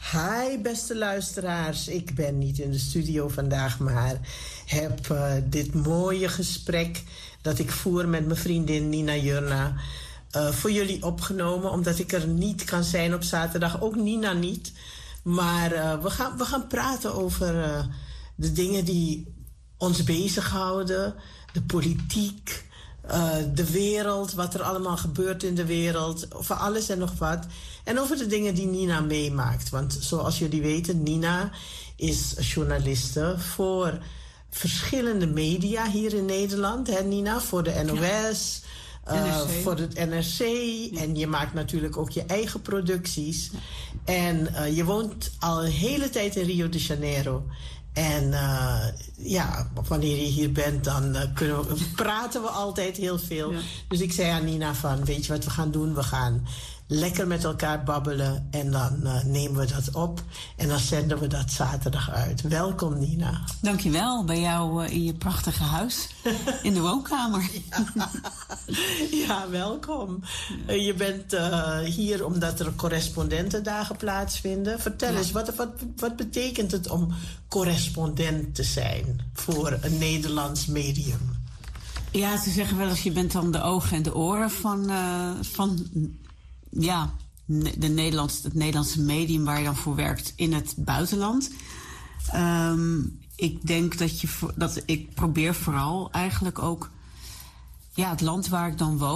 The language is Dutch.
Hi beste luisteraars, ik ben niet in de studio vandaag, maar heb dit mooie gesprek dat ik voer met mijn vriendin Nina Jurna voor jullie opgenomen, omdat ik er niet kan zijn op zaterdag, ook Nina niet. Maar we gaan praten over de dingen die ons bezighouden, de politiek, de wereld, wat er allemaal gebeurt in de wereld, over alles en nog wat. En over de dingen die Nina meemaakt. Want zoals jullie weten, Nina is journaliste voor verschillende media hier in Nederland. Hè Nina? Voor de NOS, voor het NRC. Ja. En je maakt natuurlijk ook je eigen producties. Ja. En je woont al een hele tijd in Rio de Janeiro. En wanneer je hier bent, dan praten we altijd heel veel. Ja. Dus ik zei aan Nina van, weet je wat we gaan doen? We gaan lekker met elkaar babbelen en dan nemen we dat op. En dan zenden we dat zaterdag uit. Welkom, Nina. Dankjewel, bij jou in je prachtige huis. In de woonkamer. Ja, welkom. Je bent hier omdat er correspondentendagen plaatsvinden. Vertel eens, wat betekent het om correspondent te zijn voor een Nederlands medium? Ja, ze zeggen wel eens, je bent dan de ogen en de oren van het Nederlandse medium waar je dan voor werkt in het buitenland. Ik denk dat ik probeer vooral eigenlijk ook het land waar ik dan woon.